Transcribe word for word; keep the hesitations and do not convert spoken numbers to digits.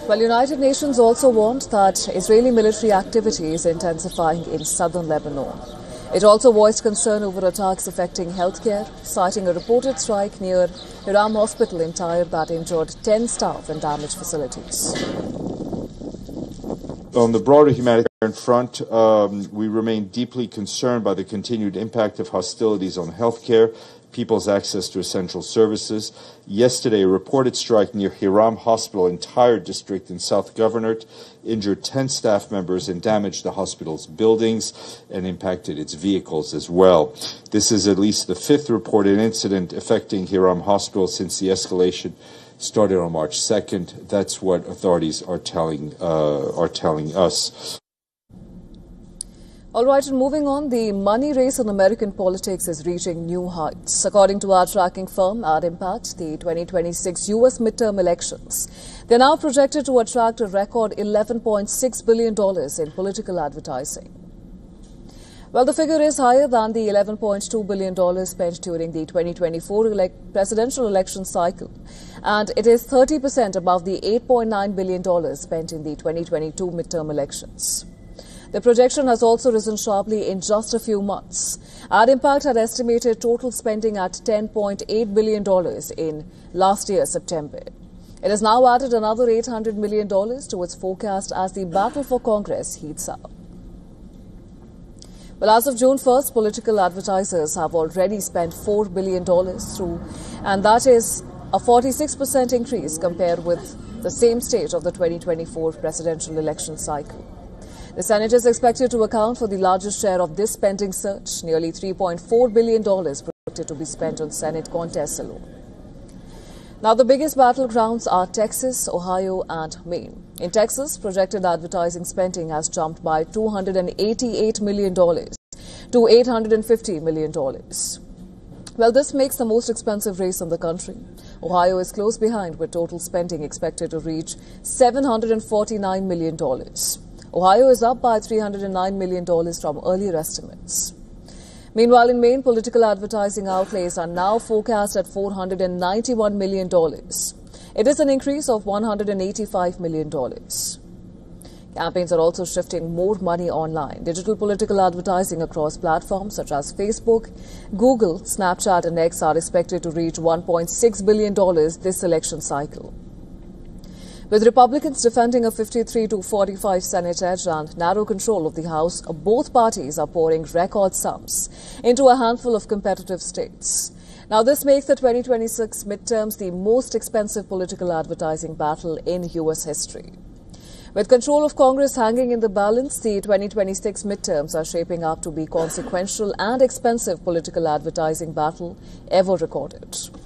Well, United Nations also warned that Israeli military activity is intensifying in southern Lebanon. It also voiced concern over attacks affecting healthcare, citing a reported strike near Hiram Hospital in Tyre that injured ten staff and damaged facilities. On the broader humanitarian front, um, we remain deeply concerned by the continued impact of hostilities on healthcare, people's access to essential services. Yesterday, a reported strike near Hiram Hospital in Tyre district in South Governorate injured ten staff members and damaged the hospital's buildings and impacted its vehicles as well. This is at least the fifth reported incident affecting Hiram Hospital since the escalation started on March second. That's what authorities are telling uh, are telling us. All right, and moving on, the money race in American politics is reaching new heights. According to our tracking firm, AdImpact, the twenty twenty-six U S midterm elections, they're now projected to attract a record eleven point six billion dollars in political advertising. Well, the figure is higher than the eleven point two billion dollars spent during the twenty twenty-four elect presidential election cycle, and it is thirty percent above the eight point nine billion dollars spent in the twenty twenty-two midterm elections. The projection has also risen sharply in just a few months. AdImpact had estimated total spending at ten point eight billion dollars in last year, September. It has now added another eight hundred million dollars to its forecast as the battle for Congress heats up. Well, as of June first, political advertisers have already spent four billion dollars through, and that is a forty-six percent increase compared with the same stage of the twenty twenty-four presidential election cycle. The Senate is expected to account for the largest share of this spending surge, nearly three point four billion dollars projected to be spent on Senate contests alone. Now, the biggest battlegrounds are Texas, Ohio and Maine. In Texas, projected advertising spending has jumped by two hundred eighty-eight million dollars to eight hundred fifty million dollars. Well, this makes the most expensive race in the country. Ohio is close behind, with total spending expected to reach seven hundred forty-nine million dollars. Ohio is up by three hundred nine million dollars from earlier estimates. Meanwhile, in Maine, political advertising outlays are now forecast at four hundred ninety-one million dollars. It is an increase of one hundred eighty-five million dollars. Campaigns are also shifting more money online. Digital political advertising across platforms such as Facebook, Google, Snapchat and X are expected to reach one point six billion dollars this election cycle. With Republicans defending a fifty-three to forty-five Senate edge and narrow control of the House, both parties are pouring record sums into a handful of competitive states. Now, this makes the twenty twenty-six midterms the most expensive political advertising battle in U S history. With control of Congress hanging in the balance, the twenty twenty-six midterms are shaping up to be consequential and expensive political advertising battle ever recorded.